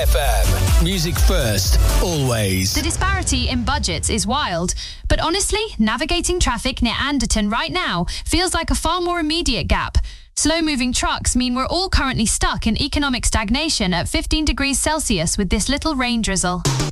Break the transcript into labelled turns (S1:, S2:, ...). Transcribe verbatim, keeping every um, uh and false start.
S1: F M. Music first, always.
S2: The disparity in budgets is wild, but honestly, navigating traffic near Anderton right now feels like a far more immediate gap. Slow-moving trucks mean we're all currently stuck in economic stagnation at fifteen degrees Celsius with this little rain drizzle.